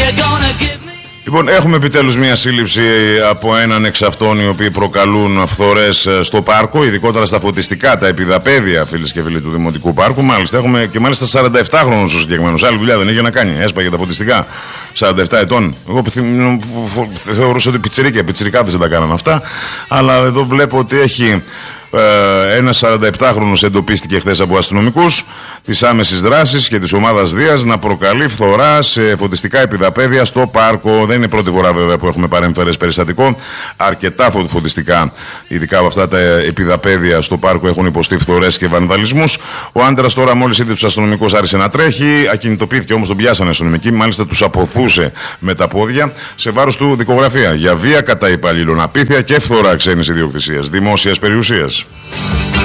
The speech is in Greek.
Λοιπόν, έχουμε επιτέλους μια σύλληψη από έναν εξ αυτών οι οποίοι προκαλούν φθορές στο πάρκο, ειδικότερα στα φωτιστικά, τα επιδαπέδια, φίλες και φίλοι του Δημοτικού Πάρκου. Μάλιστα, έχουμε και μάλιστα 47χρονος ο συγκεκριμένος. Άλλη δουλειά δεν είχε να κάνει. Έσπαγε τα φωτιστικά. 47 ετών. Εγώ θεωρούσα ότι πιτσιρικάδες δεν τα κάνανε αυτά. Αλλά εδώ βλέπω ότι έχει. Ένας 47χρονος εντοπίστηκε χθες από αστυνομικούς της άμεσης δράσης και της ομάδας Δίας να προκαλεί φθορά σε φωτιστικά επιδαπέδια στο πάρκο. Δεν είναι πρώτη φορά βέβαια που έχουμε παρεμφερές περιστατικό. Αρκετά φωτιστικά, ειδικά από αυτά τα επιδαπέδια στο πάρκο, έχουν υποστεί φθορές και βανδαλισμούς. Ο άντρας τώρα, μόλις είδε τους αστυνομικούς, άρχισε να τρέχει. Ακινητοποιήθηκε όμως, τον πιάσανε αστυνομικοί. Μάλιστα τους αποθούσε με τα πόδια. Σε βάρος του δικογραφία για βία κατά υπαλλήλων, απίθεια και φθορά ξένης ιδιοκτησίας, δημόσιας περιουσίας.